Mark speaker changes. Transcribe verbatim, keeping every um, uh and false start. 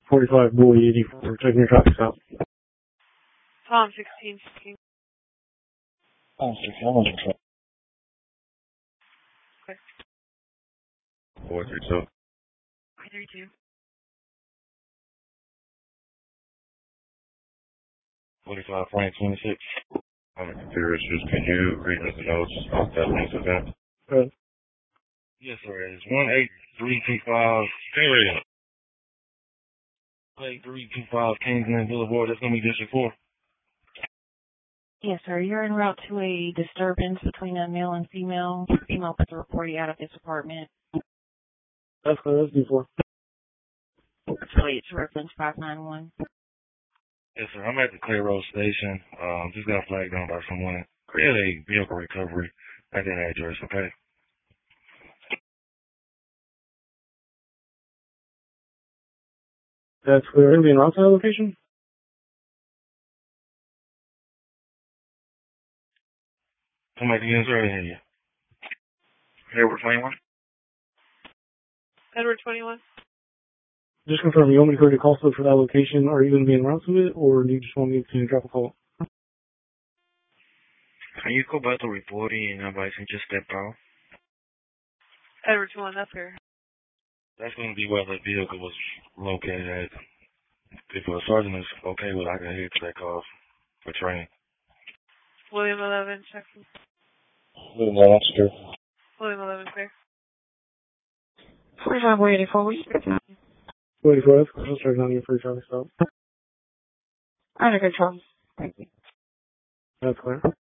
Speaker 1: forty-five Bowie eighty-four, checking your traffic stop.
Speaker 2: Tom sixteen sixteen.
Speaker 3: Tom sixteen, I'm on control.
Speaker 2: Okay.
Speaker 3: four three two.
Speaker 2: four three two.
Speaker 3: forty-five Frank twenty-six. I'm a computer issues. Can you read me the notes of that next event?
Speaker 1: Good.
Speaker 3: Yes, sir. It's one eight three two five. Can you read it? one eight three two five Kingsland Boulevard. That's going to be District four.
Speaker 4: Yes, sir. You're en route to a disturbance between a male and female. Female puts a report you out of this apartment.
Speaker 1: That's good. That's D four.
Speaker 4: It's reference five nine one.
Speaker 3: Yes, sir. I'm at the Clay Road Station. Um, just got flagged down by someone. Create a vehicle recovery at that address, okay?
Speaker 1: That's clear. Going to be in route to that location?
Speaker 3: Come back again, sir. I didn't hear you. Edward twenty-one?
Speaker 2: Edward twenty-one.
Speaker 1: Just confirm, you want me to create a call slip for that location? Are you going to be en route to it, or do you just want me to drop a call?
Speaker 3: Can you go back to reporting and advise and just step out?
Speaker 2: Edward twenty-one, that's fair.
Speaker 3: That's going to be where the vehicle was located at. If the sergeant is okay with it, I can hit that call for training.
Speaker 2: William eleven, check.
Speaker 3: William eleven, sir.
Speaker 2: William eleven, clear.
Speaker 4: forty-five eighty-four, we speak now.
Speaker 1: forty-four, that's clear. I'll start on your free traffic stop.
Speaker 4: Under control. Thank you.
Speaker 1: That's clear.